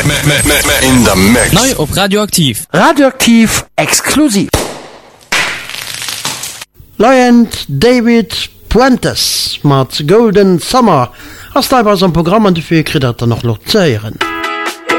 In the mix. Neu op Radioaktiv. Radioaktiv exklusiv. Lion David Puentes mat Golden Summer ass daiwer am Programm an de fir Kriter noch zeieren.